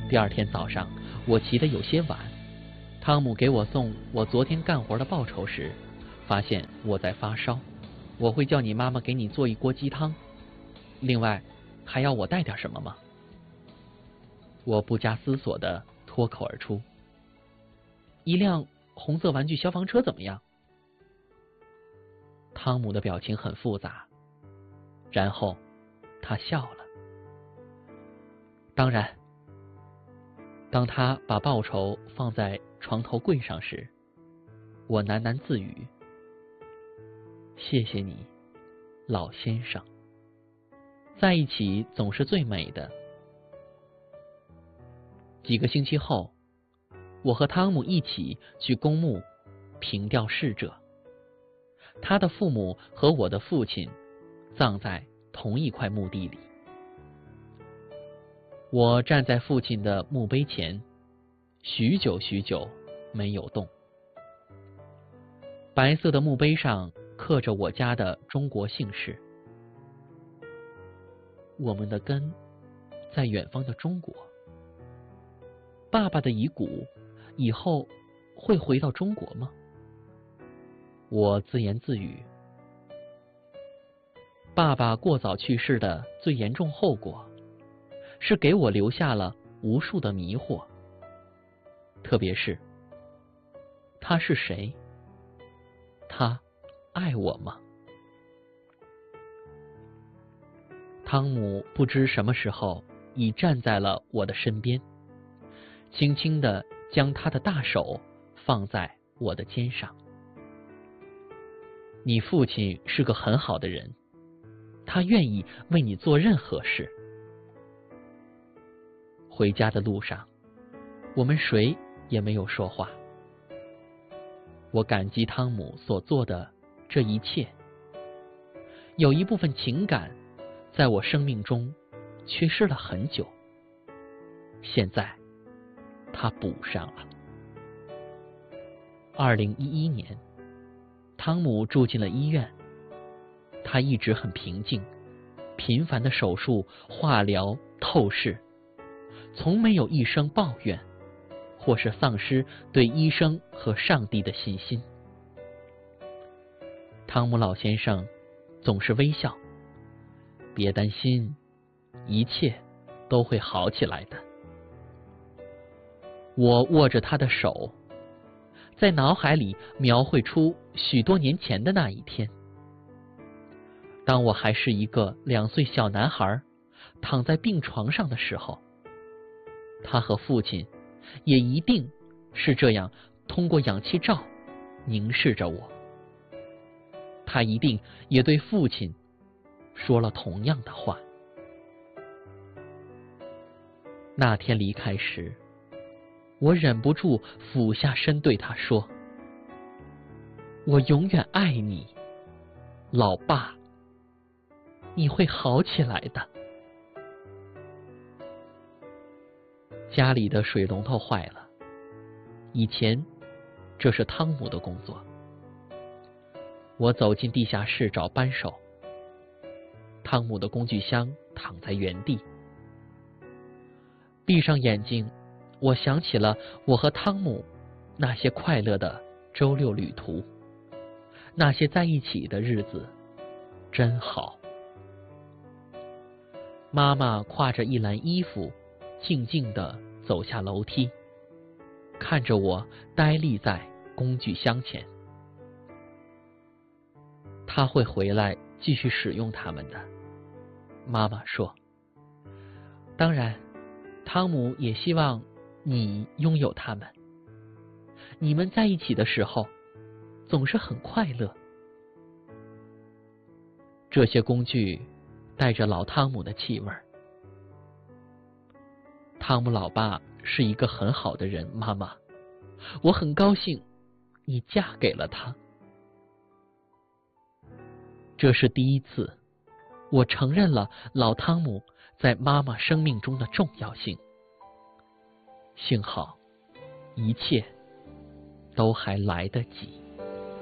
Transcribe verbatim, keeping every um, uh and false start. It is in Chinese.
第二天早上，我起得有些晚。汤姆给我送我昨天干活的报酬时，发现我在发烧。我会叫你妈妈给你做一锅鸡汤。另外，还要我带点什么吗？我不加思索地脱口而出：一辆红色玩具消防车怎么样？汤姆的表情很复杂，然后他笑了。当然。当他把报酬放在床头柜上时，我喃喃自语：谢谢你，老先生。在一起总是最美的。几个星期后，我和汤姆一起去公墓凭吊逝者。他的父母和我的父亲葬在同一块墓地里。我站在父亲的墓碑前，许久许久没有动。白色的墓碑上刻着我家的中国姓氏。我们的根在远方的中国。爸爸的遗骨以后会回到中国吗？我自言自语。爸爸过早去世的最严重后果是给我留下了无数的迷惑，特别是他是谁？他爱我吗？汤姆不知什么时候已站在了我的身边，轻轻地将他的大手放在我的肩上。你父亲是个很好的人，他愿意为你做任何事。回家的路上，我们谁也没有说话。我感激汤姆所做的这一切。有一部分情感在我生命中缺失了很久，现在他补上了。二零一一年，汤姆住进了医院。他一直很平静，频繁的手术、化疗、透视，从没有一声抱怨，或是丧失对医生和上帝的信心。汤姆老先生总是微笑：别担心，一切都会好起来的。我握着他的手，在脑海里描绘出许多年前的那一天。当我还是一个两岁小男孩，躺在病床上的时候，他和父亲也一定是这样通过氧气罩凝视着我。他一定也对父亲说了同样的话。那天离开时，我忍不住俯下身对他说：我永远爱你，老爸，你会好起来的。家里的水龙头坏了，以前这是汤姆的工作。我走进地下室找扳手，汤姆的工具箱躺在原地。闭上眼睛，我想起了我和汤姆那些快乐的周六旅途，那些在一起的日子真好。妈妈挎着一篮衣服静静地走下楼梯，看着我呆立在工具箱前。他会回来继续使用它们的，妈妈说。当然，汤姆也希望你拥有它们。你们在一起的时候总是很快乐。这些工具带着老汤姆的气味。汤姆老爸是一个很好的人，妈妈，我很高兴你嫁给了他。这是第一次，我承认了老汤姆在妈妈生命中的重要性。幸好，一切都还来得及。